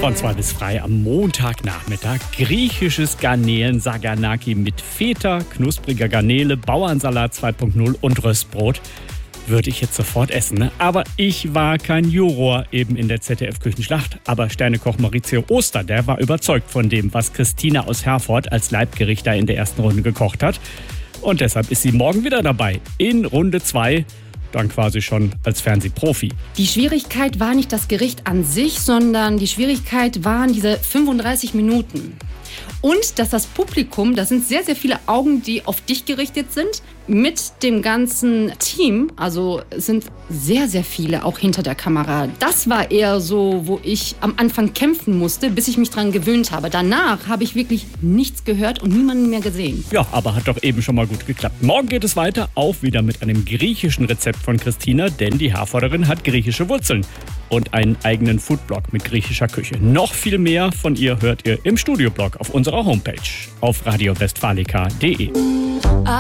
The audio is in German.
Von 2 bis 3 am Montagnachmittag. Griechisches Garnelen Saganaki mit Feta, knuspriger Garnele, Bauernsalat 2.0 und Röstbrot. Würde ich jetzt sofort essen, ne? Aber ich war kein Juror eben in der ZDF-Küchenschlacht. Aber Sternekoch Maurizio Oster, der war überzeugt von dem, was Christina aus Herford als Leibgericht da in der ersten Runde gekocht hat. Und deshalb ist sie morgen wieder dabei in Runde 2. Dann quasi schon als Fernsehprofi. Die Schwierigkeit war nicht das Gericht an sich, sondern die Schwierigkeit waren diese 35 Minuten. Und dass das Publikum, das sind sehr, sehr viele Augen, die auf dich gerichtet sind, mit dem ganzen Team. Also es sind sehr, sehr viele auch hinter der Kamera. Das war eher so, wo ich am Anfang kämpfen musste, bis ich mich dran gewöhnt habe. Danach habe ich wirklich nichts gehört und niemanden mehr gesehen. Ja, aber hat doch eben schon mal gut geklappt. Morgen geht es weiter, auch wieder mit einem griechischen Rezept von Christina, denn die Herforderin hat griechische Wurzeln und einen eigenen Foodblog mit griechischer Küche. Noch viel mehr von ihr hört ihr im Studioblog auf unserer Homepage auf radiowestfalica.de.